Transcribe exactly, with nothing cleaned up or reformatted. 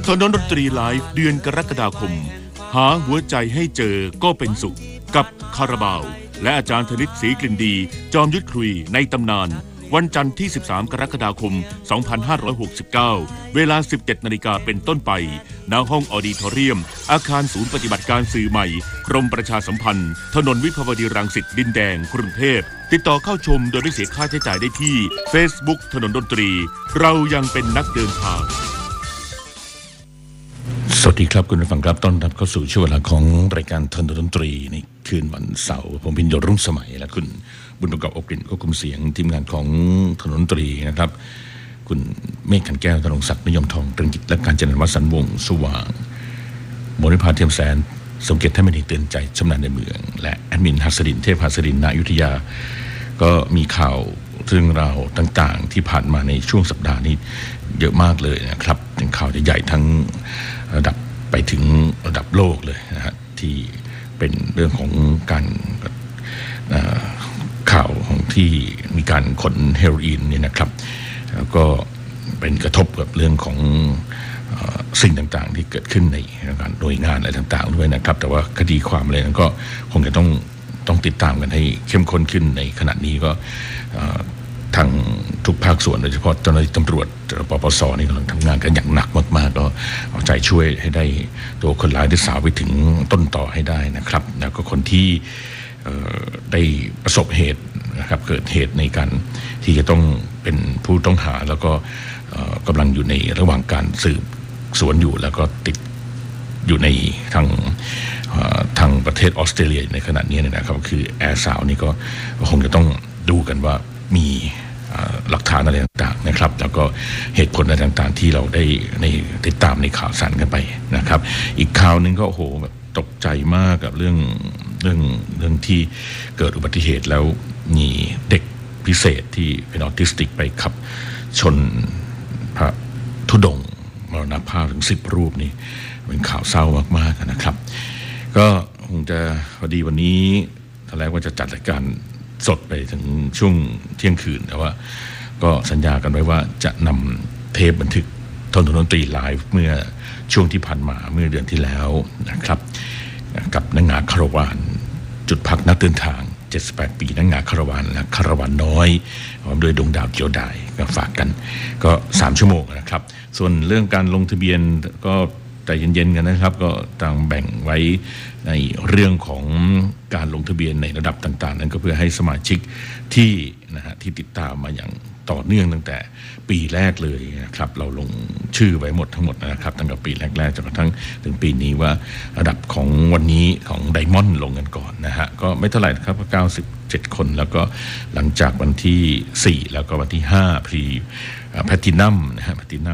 ถนนดนตรีไลฟ์เดือนกรกฎาคมหาหัวใจให้เจอก็เป็นสุขกับคาราบาวและอาจารย์ธนิตศรีกลิ่นดีจอมยุทธคุยในตำนานวันจันทร์ที่สิบสามกรกฎาคมสองพันห้าร้อยหกสิบเก้าเวลา สิบเจ็ดนาฬิกาเป็นต้นไปณห้องออดิทอเรียมอาคารศูนย์ปฏิบัติการสื่อใหม่กรมประชาสัมพันธ์ถนนวิภาวดีรังสิตดินแดงกรุงเทพติดต่อเข้าชมโดยไม่เสียค่าใช้จ่ายได้ที่ Facebook ถนนดนตรีเรายังเป็นนักเดินทางสวัสดีครับคุณผู้ฟังครับต้อนรับเข้าสู่ช่วงเวลาของรายการถนนดนตรีในคืนวันเสาร์ผมพินโยรุ่งสมัยและคุณบุญประกอบอบกลิ่นควบคุมเสียงทีมงานของถนนดนตรีนะครับคุณเมฆขันแก้วธนงศักดิ์นิยมทองตรึงจิตและการจันทร์วัฒน์สันวงศ์สว่างโมนิพาเทียมแสนสมเกียรติท่านไม่ได้เตือนใจชำนาญในเมืองและแอดมินหัสดินเทพหัสดินณอยุธยาก็มีข่าวเรื่องราวต่างๆที่ผ่านมาในช่วงสัปดาห์นี้เยอะมากเลยนะครับเป็นข่าวใหญ่ๆทั้งระดับไปถึงระดับโลกเลยนะฮะที่เป็นเรื่องของการข่าวของที่มีการขนเฮโรอีนเนี่ยนะครับแล้วก็เป็นกระทบกับเรื่องของสิ่งต่างๆที่เกิดขึ้นในการหน่วยงานอะไรต่างๆด้วยนะครับแต่ว่าคดีความอะไรนั้นก็คงจะต้องต้องติดตามกันให้เข้มข้นขึ้นในขณะนี้ก็ทางทุกภาคส่วนโดยเฉพาะเจ้าหน้าที่ตำรวจปปสนี่กำลังทำงานกันอย่างหนักมากๆก็เอาใจช่วยให้ได้ตัวคนร้ายได้สาวไปถึงต้นต่อให้ได้นะครับแล้วก็คนที่ได้ประสบเหตุนะครับเกิดเหตุในการที่จะต้องเป็นผู้ต้องหาแล้วก็กำลังอยู่ในระหว่างการสืบสวนอยู่แล้วก็ติดอยู่ในทางทางประเทศออสเตรเลียในขณะนี้นะครับคือแอร์สาวนี่ก็คงจะต้องดูกันว่ามีหลักฐานอะไรต่างๆนะครับแล้วก็เหตุผลอะไรต่างๆที่เราได้ในติดตามในข่าวสารกันไปนะครับอีกข่าวนึงก็โอ้โหแบบตกใจมากกับเรื่องเรื่องเรื่องที่เกิดอุบัติเหตุแล้วมีเด็กพิเศษที่เป็นออทิสติกไปขับชนพระธุดงค์มรณภาพถึงสิบรูปนี่เป็นข่าวเศร้ามากๆนะครับก็คงจะพอดีวันนี้ตอนแรกว่าจะจัดรายการสดไปถึงช่วงเที่ยงคืนแต่ว่าก็สัญญากันไว้ว่าจะนำเทปบันทึกถนนดนตรีไลฟ์เมื่อช่วงที่ผ่านมาเมื่อเดือนที่แล้วนะครับกับนางงาคาราวานจุดพักนักเดินทางเจ็ดสิบแปดปีนางงาคาราวานและคาราวานน้อยพร้อมด้วยดวงดาวเกียวดายก็ฝากกันก็สามชั่วโมงนะครับส่วนเรื่องการลงทะเบียนก็ใจเย็นๆกันนะครับก็ต่างแบ่งไว้ในเรื่องของการลงทะเบียนในระดับต่างๆนั้นก็เพื่อให้สมาชิกที่นะฮะที่ติดตามมาอย่างต่อเนื่องตั้งแต่ปีแรกเลยนะครับเราลงชื่อไว้หมดทั้งหมดนะครับตั้งแต่ปีแรกๆจนกระทั่งถึงปีนี้ว่าระดับของวันนี้ของไดมอนด์ลงกันก่อนนะฮะก็ไม่เท่าไหร่ครับเก้าสิบเจ็ดคนแล้วก็หลังจากวันที่สี่แล้วก็วันที่ห้าพรีแพลทินัมนะฮะแพลทินัม